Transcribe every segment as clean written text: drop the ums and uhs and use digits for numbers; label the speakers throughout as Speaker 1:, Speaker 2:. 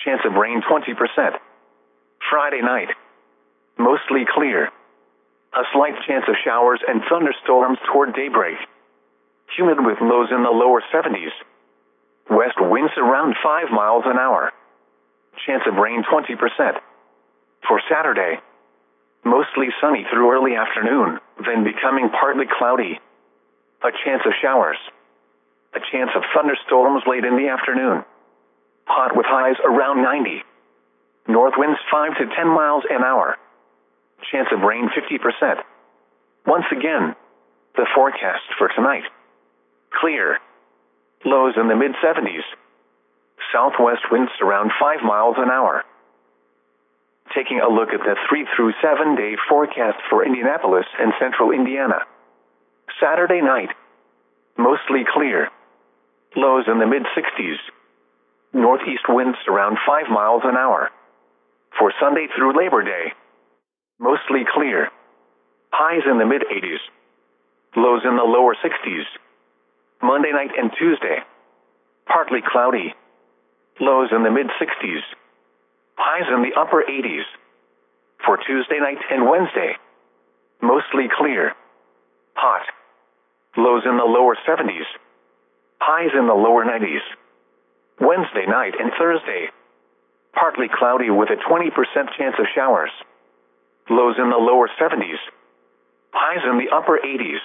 Speaker 1: chance of rain 20%. Friday night, mostly clear. A slight chance of showers and thunderstorms toward daybreak. Humid with lows in the lower 70s. West winds around 5 miles an hour. Chance of rain 20%. For Saturday, mostly sunny through early afternoon, then becoming partly cloudy. A chance of showers. A chance of thunderstorms late in the afternoon. Hot with highs around 90. North winds 5 to 10 miles an hour. Chance of rain 50%. Once again, the forecast for tonight. Clear. Lows in the mid-70s. Southwest winds around 5 miles an hour. Taking a look at the 3 through 7 day forecast for Indianapolis and central Indiana. Saturday night, mostly clear. Lows in the mid-60s. Northeast winds around 5 miles an hour. For Sunday through Labor Day, mostly clear. Highs in the mid-80s. Lows in the lower 60s. Monday night and Tuesday, partly cloudy. Lows in the mid-60s. Highs in the upper 80s. For Tuesday night and Wednesday, mostly clear. Hot. Lows in the lower 70s. Highs in the lower 90s. Wednesday night and Thursday, partly cloudy with a 20% chance of showers. Lows in the lower 70s. Highs in the upper 80s.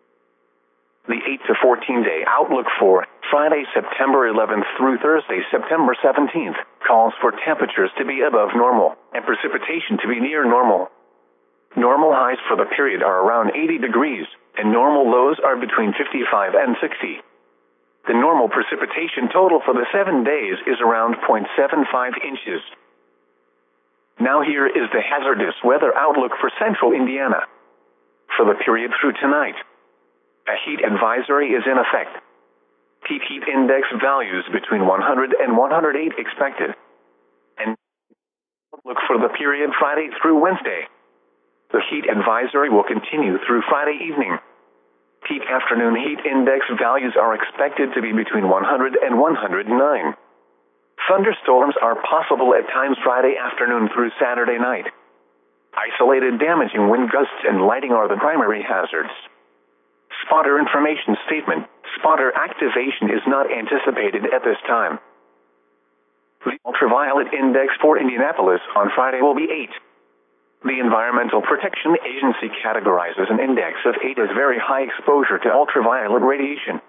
Speaker 1: The 8 to 14 day outlook for Friday, September 11th through Thursday, September 17th, calls for temperatures to be above normal and precipitation to be near normal. Normal highs for the period are around 80 degrees, and normal lows are between 55 and 60. The normal precipitation total for the 7 days is around 0.75 inches. Now here is the hazardous weather outlook for central Indiana. For the period through tonight, a heat advisory is in effect. Peak heat index values between 100 and 108 expected. And look for the period Friday through Wednesday. The heat advisory will continue through Friday evening. Peak afternoon heat index values are expected to be between 100 and 109. Thunderstorms are possible at times Friday afternoon through Saturday night. Isolated damaging wind gusts and lighting are the primary hazards. Spotter information statement. Spotter activation is not anticipated at this time. The ultraviolet index for Indianapolis on Friday will be 8. The Environmental Protection Agency categorizes an index of 8 as very high exposure to ultraviolet radiation.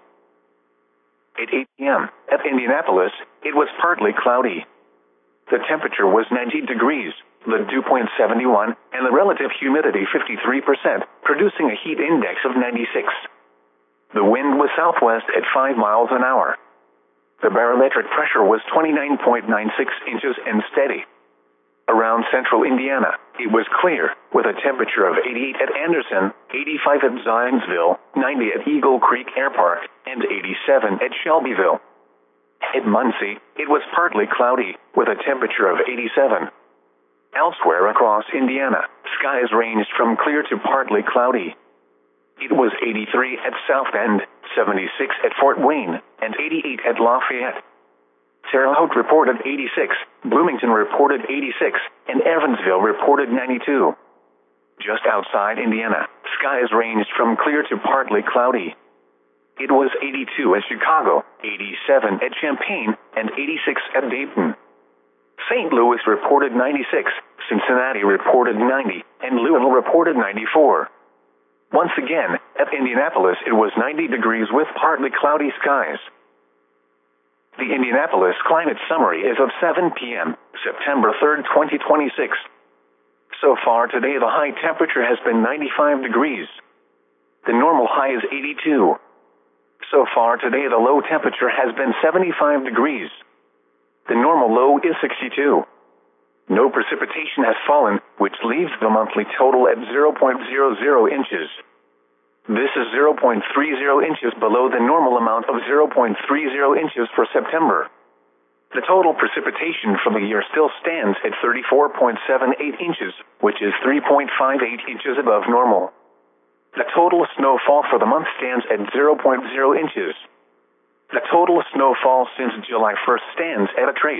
Speaker 1: At 8 p.m. at Indianapolis, it was partly cloudy. The temperature was 90 degrees, the dew point 71, and the relative humidity 53%, producing a heat index of 96. The wind was southwest at 5 miles an hour. The barometric pressure was 29.96 inches and steady. Around central Indiana, it was clear, with a temperature of 88 at Anderson, 85 at Zionsville, 90 at Eagle Creek Air Park, and 87 at Shelbyville. At Muncie, it was partly cloudy, with a temperature of 87. Elsewhere across Indiana, skies ranged from clear to partly cloudy. It was 83 at South Bend, 76 at Fort Wayne, and 88 at Lafayette. Terre Haute reported 86, Bloomington reported 86, and Evansville reported 92. Just outside Indiana, skies ranged from clear to partly cloudy. It was 82 at Chicago, 87 at Champaign, and 86 at Dayton. St. Louis reported 96, Cincinnati reported 90, and Louisville reported 94. Once again, at Indianapolis it was 90 degrees with partly cloudy skies. The Indianapolis Climate Summary is of 7 p.m., September 3, 2026. So far today the high temperature has been 95 degrees. The normal high is 82. So far today the low temperature has been 75 degrees. The normal low is 62. No precipitation has fallen, which leaves the monthly total at 0.00 inches. This is 0.30 inches below the normal amount of 0.30 inches for September. The total precipitation for the year still stands at 34.78 inches, which is 3.58 inches above normal. The total snowfall for the month stands at 0.0 inches. The total snowfall since July 1st stands at a trace